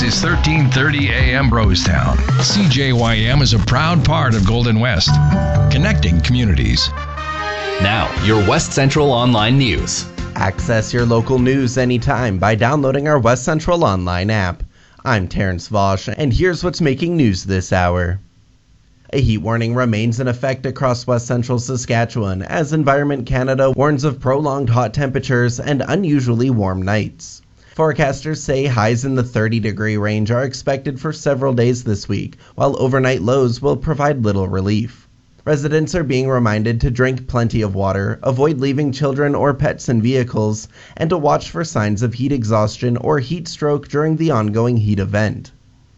is 1330 AM Brostown. CJYM is a proud part of Golden West, connecting communities. Now, your West Central Online News. Access your local news anytime by downloading our West Central Online app. I'm Terrence Vosch, and here's what's making news this hour. A heat warning remains in effect across West Central Saskatchewan as Environment Canada warns of prolonged hot temperatures and unusually warm nights. Forecasters say highs in the 30-degree range are expected for several days this week, while overnight lows will provide little relief. Residents are being reminded to drink plenty of water, avoid leaving children or pets in vehicles, and to watch for signs of heat exhaustion or heat stroke during the ongoing heat event.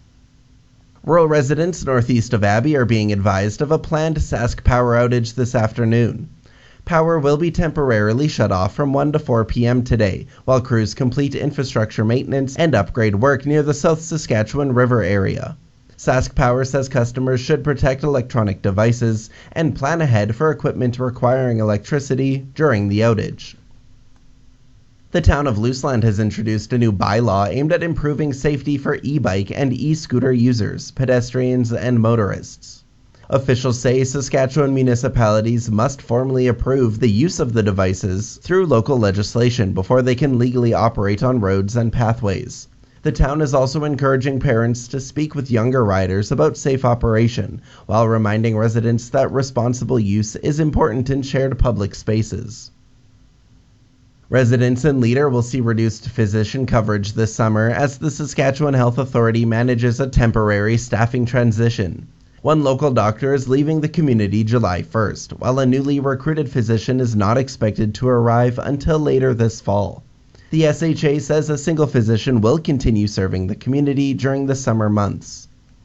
Rural residents northeast of Abbey are being advised of a planned Sask power outage this afternoon. Power will be temporarily shut off from 1 to 4 p.m. today, while crews complete infrastructure maintenance and upgrade work near the South Saskatchewan River area. Sask Power says customers should protect electronic devices and plan ahead for equipment requiring electricity during the outage. The town of Luseland has introduced a new bylaw aimed at improving safety for e-bike and e-scooter users, pedestrians, and motorists. Officials say Saskatchewan municipalities must formally approve the use of the devices through local legislation before they can legally operate on roads and pathways. The town is also encouraging parents to speak with younger riders about safe operation, while reminding residents that responsible use is important in shared public spaces. Residents in Leader will see reduced physician coverage this summer as the Saskatchewan Health Authority manages a temporary staffing transition. One local doctor is leaving the community July 1st, while a newly recruited physician is not expected to arrive until later this fall. The SHA says a single physician will continue serving the community during the summer months.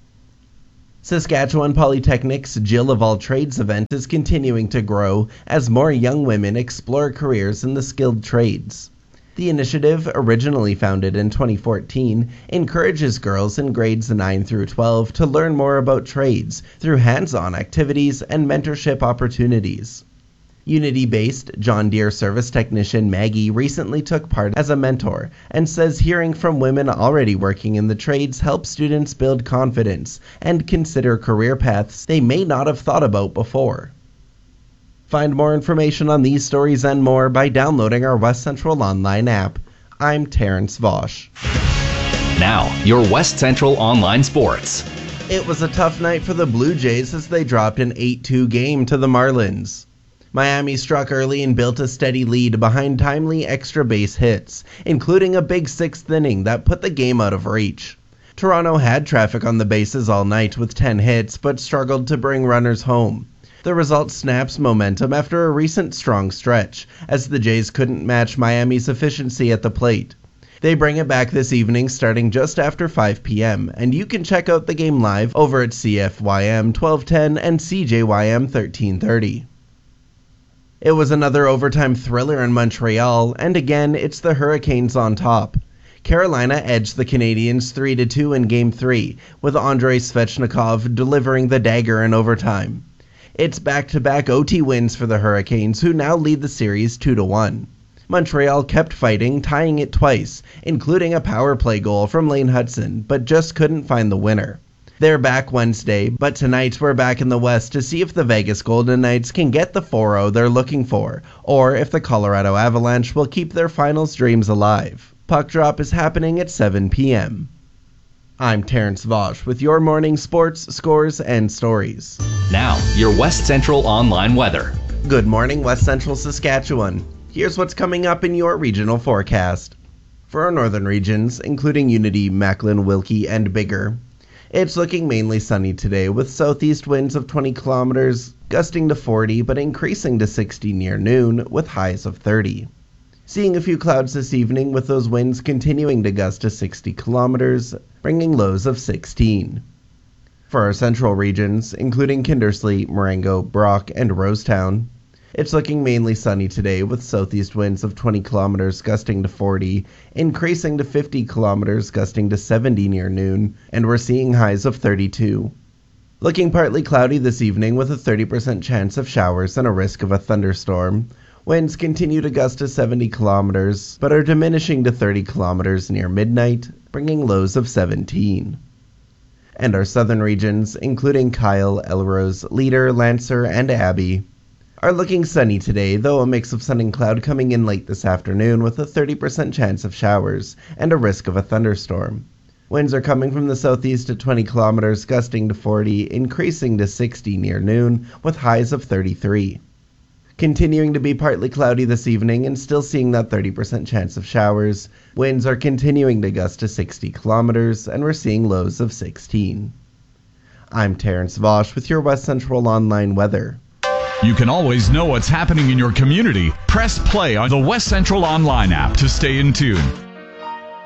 Saskatchewan Polytechnic's Jill of All Trades event is continuing to grow as more young women explore careers in the skilled trades. The initiative, originally founded in 2014, encourages girls in grades 9 through 12 to learn more about trades through hands-on activities and mentorship opportunities. Unity-based John Deere service technician Maggie recently took part as a mentor and says hearing from women already working in the trades helps students build confidence and consider career paths they may not have thought about before. Find more information on these stories and more by downloading our West Central Online app. I'm Terrence Vosch. Now, your West Central Online Sports. It was a tough night for the Blue Jays as they dropped an 8-2 game to the Marlins. Miami struck early and built a steady lead behind timely extra base hits, including a big sixth inning that put the game out of reach. Toronto had traffic on the bases all night with 10 hits, but struggled to bring runners home. The result snaps momentum after a recent strong stretch, as the Jays couldn't match Miami's efficiency at the plate. They bring it back this evening starting just after 5 p.m., and you can check out the game live over at CFYM 1210 and CJYM 1330. It was another overtime thriller in Montreal, and again, it's the Hurricanes on top. Carolina edged the Canadiens 3-2 in Game 3, with Andrei Svechnikov delivering the dagger in overtime. It's back-to-back OT wins for the Hurricanes, who now lead the series 2-1. Montreal kept fighting, tying it twice, including a power play goal from Lane Hudson, but just couldn't find the winner. They're back Wednesday, but tonight we're back in the West to see if the Vegas Golden Knights can get the 4-0 they're looking for, or if the Colorado Avalanche will keep their finals dreams alive. Puck drop is happening at 7 p.m. I'm Terrence Vosch with your morning sports, scores, and stories. Now, your West Central Online weather. Good morning, West Central Saskatchewan. Here's what's coming up in your regional forecast. For our northern regions, including Unity, Macklin, Wilkie, and Bigger, it's looking mainly sunny today with southeast winds of 20 kilometers, gusting to 40 but increasing to 60 near noon with highs of 30. Seeing a few clouds this evening with those winds continuing to gust to 60 kilometers, bringing lows of 16. For our central regions, including Kindersley, Marengo, Brock, and Rosetown, it's looking mainly sunny today with southeast winds of 20 kilometers gusting to 40, increasing to 50 kilometers gusting to 70 near noon, and we're seeing highs of 32. Looking partly cloudy this evening with a 30% chance of showers and a risk of a thunderstorm. Winds continue to gust to 70 kilometers, but are diminishing to 30 kilometers near midnight, bringing lows of 17. And our southern regions, including Kyle, Elrose, Leader, Lancer, and Abbey, are looking sunny today, though a mix of sun and cloud coming in late this afternoon with a 30% chance of showers and a risk of a thunderstorm. Winds are coming from the southeast at 20 kilometers, gusting to 40, increasing to 60 near noon, with highs of 33. Continuing to be partly cloudy this evening and still seeing that 30% chance of showers, winds are continuing to gust to 60 kilometers, and we're seeing lows of 16. I'm Terrence Vosch with your West Central Online weather. You can always know what's happening in your community. Press play on the West Central Online app to stay in tune.